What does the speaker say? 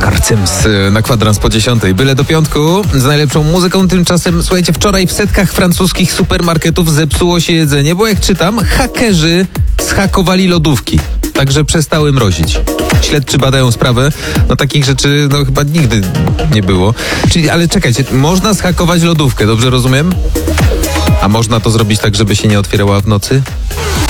Carcems na kwadrans po 10. Byle do piątku z najlepszą muzyką. Tymczasem, słuchajcie, wczoraj w setkach francuskich supermarketów zepsuło się jedzenie, bo jak czytam, hakerzy zhakowali lodówki. Także przestały mrozić. Śledczy badają sprawę. No takich rzeczy chyba nigdy nie było. Czyli, ale czekajcie, można zhakować lodówkę, dobrze rozumiem? A można to zrobić tak, żeby się nie otwierała w nocy?